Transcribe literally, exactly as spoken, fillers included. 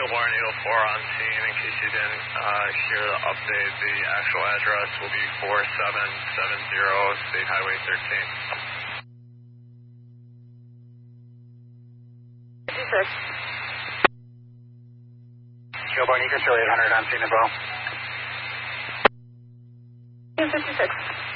Kilborn Eagle four on scene. In case you didn't uh, hear the update, the actual address will be four seven seven zero State Highway thirteen. fifty-six. Kilborn Eagle eight hundred on scene as well. fifty-six.